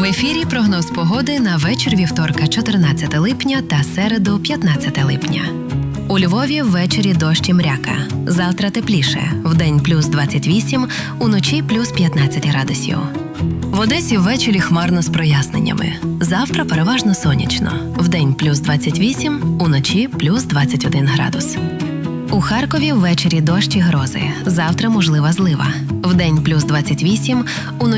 В ефірі прогноз погоди на вечір вівторка 14 липня та середу 15 липня. У Львові ввечері дощ і мряка. Завтра тепліше. Вдень плюс 28, уночі плюс 15 градусів. В Одесі ввечері хмарно з проясненнями. Завтра переважно сонячно. Вдень плюс 28, уночі плюс 21 градус. У Харкові ввечері дощ і грози. Завтра можлива злива. Вдень плюс 28, уночі